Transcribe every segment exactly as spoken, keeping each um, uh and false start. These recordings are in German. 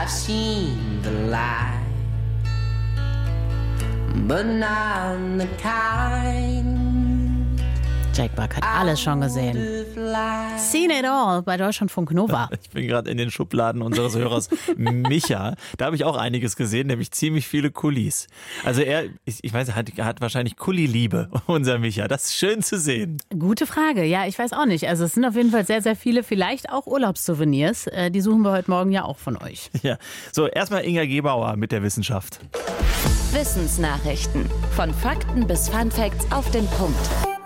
I've seen the light, but not the kind. Jack Buck hat alles schon gesehen. Seen it all bei Deutschlandfunk Nova. Ich bin gerade in den Schubladen unseres Hörers Micha. Da habe ich auch einiges gesehen, nämlich ziemlich viele Kulis. Also er, ich, ich weiß, er hat, hat wahrscheinlich Kuli-Liebe, unser Micha. Das ist schön zu sehen. Gute Frage. Ja, ich weiß auch nicht. Also es sind auf jeden Fall sehr, sehr viele, vielleicht auch Urlaubssouvenirs. Die suchen wir heute Morgen ja auch von euch. Ja, so erstmal Inga Gebauer mit der Wissenschaft. Wissensnachrichten. Von Fakten bis Funfacts auf den Punkt.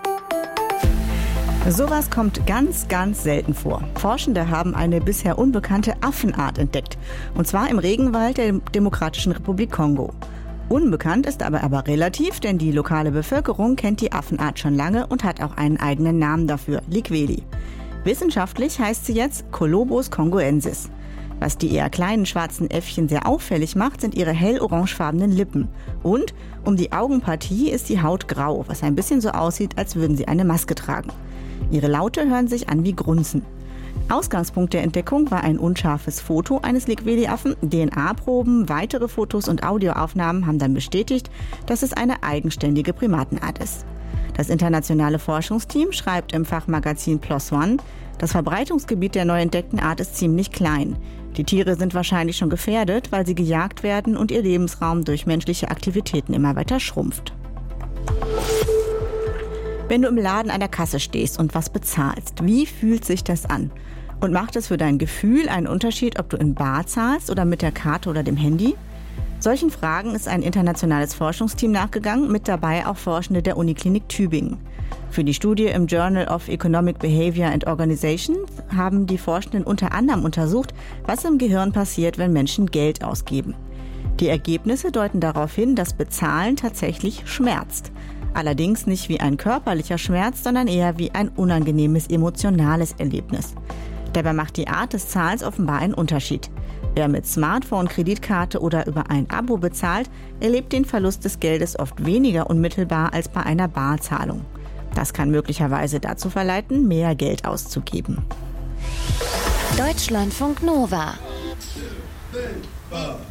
Sowas kommt ganz, ganz selten vor. Forschende haben eine bisher unbekannte Affenart entdeckt. Und zwar im Regenwald der Demokratischen Republik Kongo. Unbekannt ist aber aber relativ, denn die lokale Bevölkerung kennt die Affenart schon lange und hat auch einen eigenen Namen dafür, Liqueli. Wissenschaftlich heißt sie jetzt Colobus congoensis. Was die eher kleinen schwarzen Äffchen sehr auffällig macht, sind ihre hell-orangefarbenen Lippen. Und um die Augenpartie ist die Haut grau, was ein bisschen so aussieht, als würden sie eine Maske tragen. Ihre Laute hören sich an wie Grunzen. Ausgangspunkt der Entdeckung war ein unscharfes Foto eines Liqueli-Affen. D N A-Proben, weitere Fotos und Audioaufnahmen haben dann bestätigt, dass es eine eigenständige Primatenart ist. Das internationale Forschungsteam schreibt im Fachmagazin PLOS ONE, das Verbreitungsgebiet der neu entdeckten Art ist ziemlich klein. Die Tiere sind wahrscheinlich schon gefährdet, weil sie gejagt werden und ihr Lebensraum durch menschliche Aktivitäten immer weiter schrumpft. Wenn du im Laden an der Kasse stehst und was bezahlst, wie fühlt sich das an? Und macht es für dein Gefühl einen Unterschied, ob du in bar zahlst oder mit der Karte oder dem Handy? Solchen Fragen ist ein internationales Forschungsteam nachgegangen, mit dabei auch Forschende der Uniklinik Tübingen. Für die Studie im Journal of Economic Behavior and Organization haben die Forschenden unter anderem untersucht, was im Gehirn passiert, wenn Menschen Geld ausgeben. Die Ergebnisse deuten darauf hin, dass Bezahlen tatsächlich schmerzt. Allerdings nicht wie ein körperlicher Schmerz, sondern eher wie ein unangenehmes emotionales Erlebnis. Dabei macht die Art des Zahlens offenbar einen Unterschied. Wer mit Smartphone, Kreditkarte oder über ein Abo bezahlt, erlebt den Verlust des Geldes oft weniger unmittelbar als bei einer Barzahlung. Das kann möglicherweise dazu verleiten, mehr Geld auszugeben. Deutschlandfunk Nova. One, two, three, four.